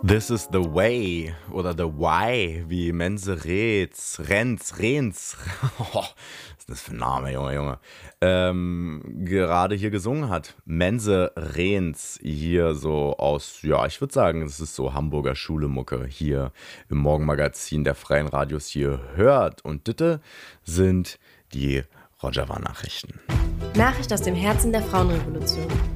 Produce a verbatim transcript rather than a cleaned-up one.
This is the way oder the why, wie Mense Reetz, Renz, Renz, was ist das für ein Name, Junge, Junge, ähm, gerade hier gesungen hat. Mense Reetz hier so aus, ja, ich würde sagen, das ist so Hamburger Schulemucke hier im Morgenmagazin der Freien Radios hier hört. Und ditte sind die Rojava-Nachrichten. Nachricht aus dem Herzen der Frauenrevolution.